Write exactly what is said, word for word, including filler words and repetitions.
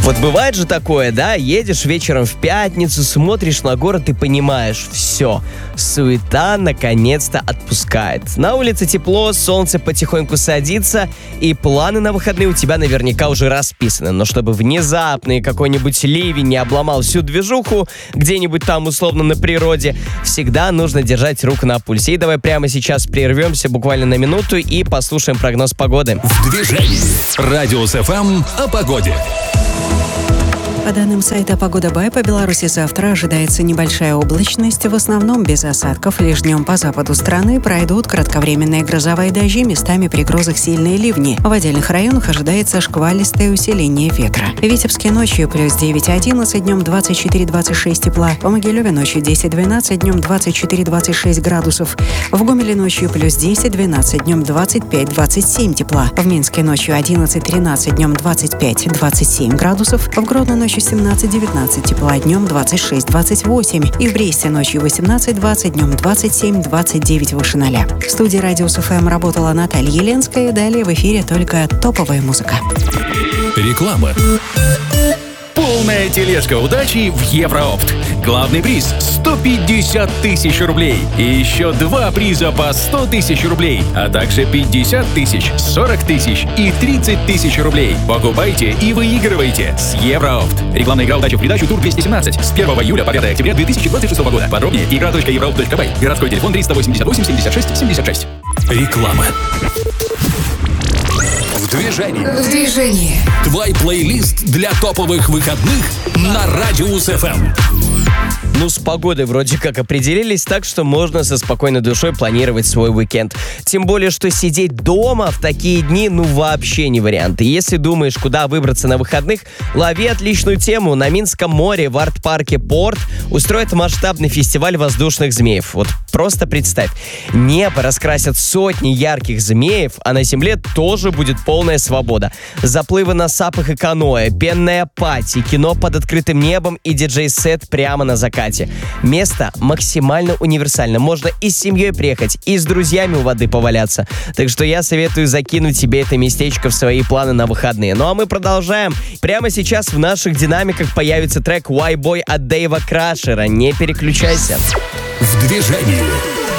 Вот бывает же такое, да, едешь вечером в пятницу, смотришь на город и понимаешь, все, суета наконец-то отпускает. На улице тепло, солнце потихоньку садится, и планы на выходные у тебя наверняка уже расписаны. Но чтобы внезапный какой-нибудь ливень не обломал всю движуху где-нибудь там условно на природе, всегда нужно держать руку на пульсе. И давай прямо сейчас прервемся буквально на минуту и послушаем прогноз погоды. В движении. Радиус эф эм о погоде. По данным сайта «Погода Бай», по Беларуси завтра ожидается небольшая облачность, в основном без осадков. Лишь днем по западу страны пройдут кратковременные грозовые дожди, местами при грозах сильные ливни. В отдельных районах ожидается шквалистое усиление ветра. В Витебске ночью плюс девять-одиннадцать, днем двадцать четыре-двадцать шесть тепла. В Могилеве ночью десять-двенадцать, днем двадцать четыре-двадцать шесть градусов. В Гомеле ночью плюс десять-двенадцать, днем двадцать пять-двадцать семь тепла. В Минске ночью одиннадцать-тринадцать, днем двадцать пять-двадцать семь градусов. В Гродно ночью семнадцать-девятнадцать тепла, днем двадцать шесть-двадцать восемь. И в Бресте ночью восемнадцать-двадцать, днем двадцать семь-двадцать девять выше ноля. В студии Радиус эф эм работала Наталья Еленская. Далее в эфире только топовая музыка. Реклама. Полная тележка удачи в Евроопт. Главный приз – сто пятьдесят тысяч рублей. И еще два приза по сто тысяч рублей. А также пятьдесят тысяч, сорок тысяч и тридцать тысяч рублей. Покупайте и выигрывайте с Евроопт. Рекламная игра «Удача в придачу» тур двести семнадцать. С первого июля по пятое октября две тысячи двадцать шестого года. Подробнее игра точка евроопт точка бай. Городской телефон триста восемьдесят восемь семьдесят шесть семьдесят шесть. Реклама. В движении. В движении. Твой плейлист для топовых выходных на Радиус эф эм. Ну, с погодой вроде как определились, так что можно со спокойной душой планировать свой уикенд. Тем более, что сидеть дома в такие дни, ну, вообще не вариант. И если думаешь, куда выбраться на выходных, лови отличную тему. На Минском море в арт-парке «Порт» устроят масштабный фестиваль воздушных змеев. Вот просто представь, небо раскрасят сотни ярких змеев, а на земле тоже будет полная свобода. Заплывы на сапах и каноэ, пенная пати, кино под открытым небом и диджей-сет прямо на закате. Место максимально универсально. Можно и с семьей приехать, и с друзьями у воды поваляться. Так что я советую закинуть себе это местечко в свои планы на выходные. Ну а мы продолжаем. Прямо сейчас в наших динамиках появится трек «Why Boy» от Дэйва Крашера. Не переключайся. В движении.